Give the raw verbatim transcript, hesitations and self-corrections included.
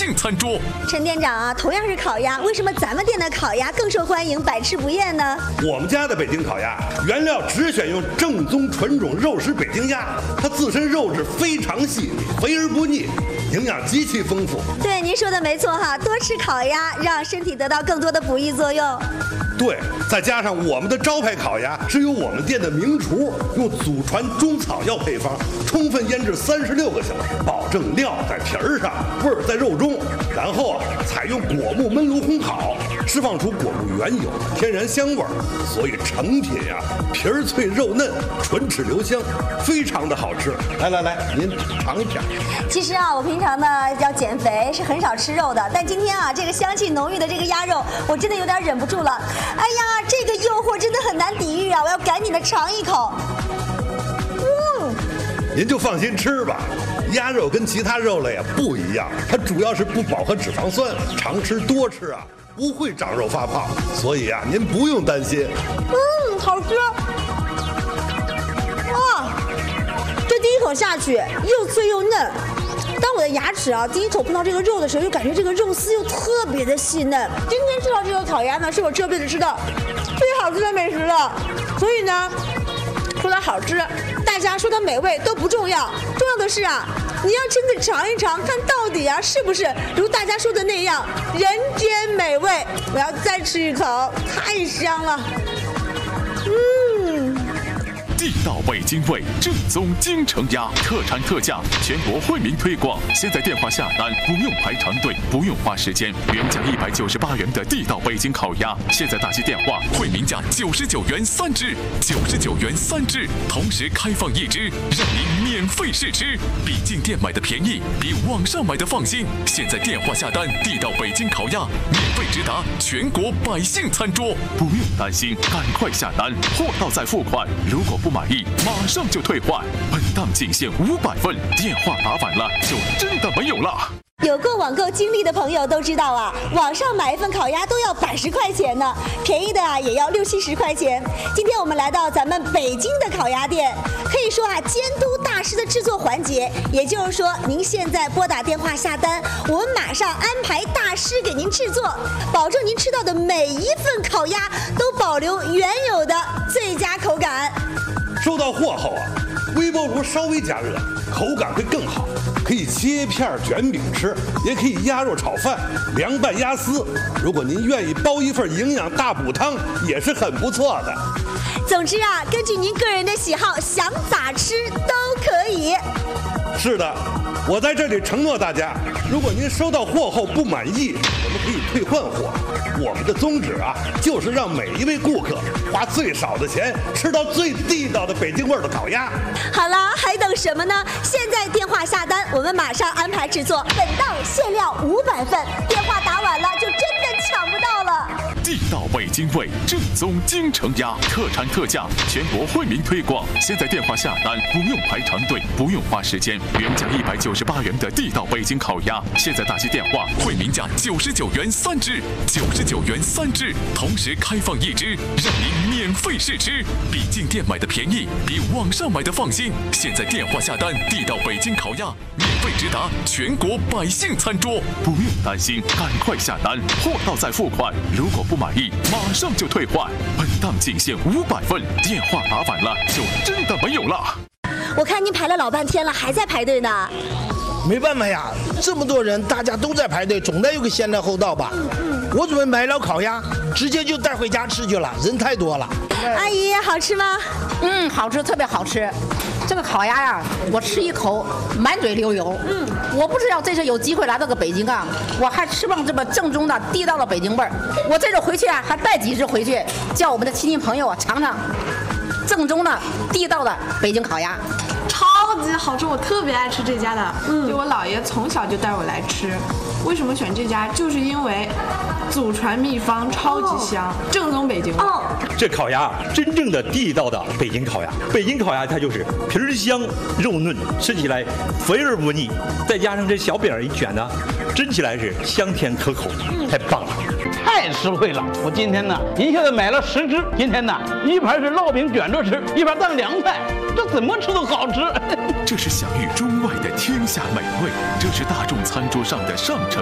姓餐桌。 陈店长啊，同样是烤鸭，为什么咱们店的烤鸭更受欢迎，百吃不厌呢？ 我们家的北京烤鸭原料只选用正宗纯种肉食北京鸭，它自身肉质非常细腻，肥而不腻，营养极其丰富。 对，您说的没错哈，多吃烤鸭，让身体得到更多的补益作用。 对，再加上我们的招牌烤鸭是由我们店的名厨用祖传中草药配方充分腌制三十六个小时，保证料在皮儿上，味儿在肉中，然后啊采用果木焖炉烘烤，释放出果木原有的天然香味儿，所以成品呀、啊、皮儿脆肉嫩，唇齿留香，非常的好吃。来来来，您尝一片。 其实啊，我平常呢要减肥，是很少吃肉的，但今天啊这个香气浓郁的这个鸭肉，我真的有点忍不住了。哎呀，这个诱惑真的很难抵御啊！我要赶紧的尝一口。嗯， 您就放心吃吧。鸭肉跟其他肉类啊不一样，它主要是不饱和脂肪酸，常吃多吃啊不会长肉发胖，所以啊您不用担心。 嗯，好吃。哇，这第一口下去又脆又嫩。当我的牙齿啊第一口碰到这个肉的时候，又感觉这个肉丝又特别的细嫩。今天吃到这个烤鸭呢，是我这辈子吃的最好吃的美食了。所以呢，说它好吃，大家说它美味都不重要，重要的是啊，你要亲自尝一尝，看到底啊是不是如大家说的那样人间美味。我要再吃一口，太香了。嗯。 地道北京味，正宗京城鸭，特产特价，全国惠民推广。现在电话下单不用排长队，不用花时间。原价一百九十八元的地道北京烤鸭，现在打起电话，惠民价九十九元三只，九十九元三只，同时开放一只，让您免费试吃，比进店买的便宜，比网上买的放心。现在电话下单，地道北京烤鸭免费直达全国百姓餐桌，不用担心，赶快下单，货到再付款。如果不满意，马上就退换。本档仅限五百份，电话打反了就真的没有了。 有过网购经历的朋友都知道啊，网上买一份烤鸭都要百十块钱呢，便宜的啊也要六七十块钱。今天我们来到咱们北京的烤鸭店，可以说啊监督大师的制作环节，也就是说您现在拨打电话下单，我们马上安排大师给您制作，保证您吃到的每一份烤鸭都保留原有的最佳口感。 收到货后啊，微波炉稍微加热，口感会更好。可以切片卷饼吃，也可以鸭肉炒饭、凉拌鸭丝。如果您愿意包一份营养大补汤，也是很不错的。 总之啊，根据您个人的喜好，想咋吃都可以。 是的，我在这里承诺大家，如果您收到货后不满意，我们可以退换货。我们的宗旨啊，就是让每一位顾客花最少的钱吃到最地道的北京味儿的烤鸭。 好了，还等什么呢？现在电话下单，我们马上安排制作。本档限量五百份，电话打晚了就真的抢不到了。 地道北京味，正宗京城鸭，特产特价，全国惠民推广。现在电话下单不用排长队，不用花时间。原价一百九十八元的地道北京烤鸭，现在打起电话，惠民价九十九元三只，九十九元三只，同时开放一只，让您免费试吃，比进店买的便宜，比网上买的放心。现在电话下单，地道北京烤鸭免费直达全国百姓餐桌，不用担心，赶快下单，货到再付款。如果不满意，马上就退换。本档仅限五百份，电话打反了就真的没有了。 我看您排了老半天了，还在排队呢。 没办法呀，这么多人，大家都在排队，总得有个先来后到吧。嗯嗯、我准备买了烤鸭，直接就带回家吃去了，人太多了。 阿姨，好吃吗？ 嗯，好吃，特别好吃。这个烤鸭呀，我吃一口满嘴流油。嗯，我不知道这次有机会来到个北京啊，我还吃不上这么正宗的地道的北京味儿。我这次回去啊，还带几只回去，叫我们的亲戚朋友啊尝尝正宗的地道的北京烤鸭。 超级好吃，我特别爱吃这家的。嗯，就我姥爷从小就带我来吃。为什么选这家？就是因为祖传秘方超级香，哦、正宗北京味。哦， 这烤鸭真正的地道的北京烤鸭，北京烤鸭它就是皮儿香肉嫩，吃起来肥而不腻，再加上这小饼一卷呢，蒸起来是香甜可口，嗯、太棒了。 太实惠了！我今天呢一下子买了十只，今天呢一盘是烙饼卷着吃，一盘当凉菜，这怎么吃都好吃。 这是享誉中外的天下美味，这是大众餐桌上的上乘